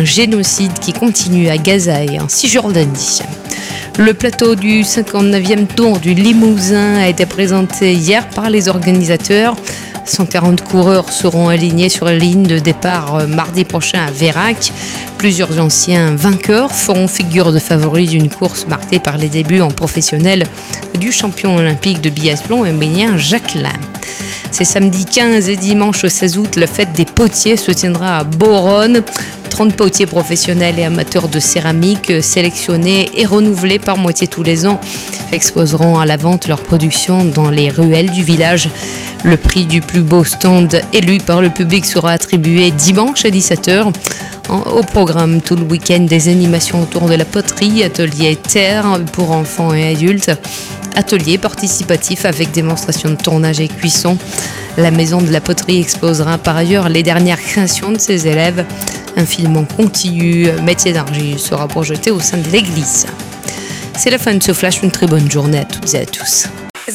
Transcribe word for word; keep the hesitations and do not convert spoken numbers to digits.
génocide qui continue à Gaza et en Cisjordanie. Le plateau du cinquante-neuvième Tour du Limousin a été présenté hier par les organisateurs. cent quarante coureurs seront alignés sur la ligne de départ mardi prochain à Vérac. Plusieurs anciens vainqueurs feront figure de favoris d'une course marquée par les débuts en professionnel du champion olympique de biathlon Emilien Jacquelin. C'est samedi quinze et dimanche seize août, la fête des potiers se tiendra à Beauronne. trente potiers professionnels et amateurs de céramique sélectionnés et renouvelés par moitié tous les ans exposeront à la vente leur production dans les ruelles du village. Le prix du plus beau stand élu par le public sera attribué dimanche à dix-sept heures. Au programme tout le week-end, des animations autour de la poterie, ateliers terre pour enfants et adultes, ateliers participatifs avec démonstration de tournage et cuisson. La maison de la poterie exposera par ailleurs les dernières créations de ses élèves. Un film en continu, métier d'argile, sera projeté au sein de l'église. C'est la fin de ce flash, une très bonne journée à toutes et à tous.